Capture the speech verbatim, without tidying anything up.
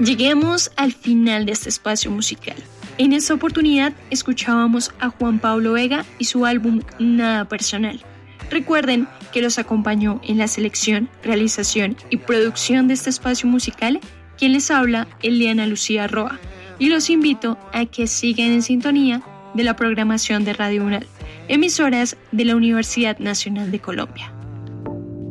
Lleguemos al final de este espacio musical. En esta oportunidad escuchábamos a Juan Pablo Vega y su álbum Nada Personal. Recuerden que los acompañó en la selección, realización y producción de este espacio musical quien les habla, Eliana Lucía Roa, y los invito a que sigan en sintonía de la programación de Radio UNAL, emisoras de la Universidad Nacional de Colombia.